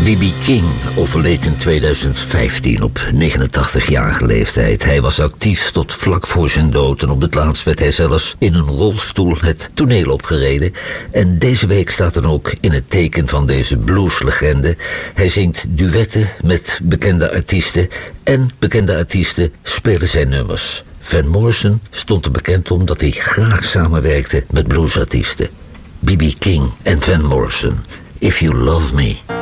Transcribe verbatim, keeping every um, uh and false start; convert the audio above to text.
B B King overleed in tweeduizend vijftien op negenentachtigjarige leeftijd. Hij was actief tot vlak voor zijn dood en op het laatst werd hij zelfs in een rolstoel het toneel opgereden. En deze week staat dan ook in het teken van deze blueslegende. Hij zingt duetten met bekende artiesten en bekende artiesten spelen zijn nummers. Van Morrison stond er bekend om dat hij graag samenwerkte met bluesartiesten. B B King en Van Morrison, If You Love Me.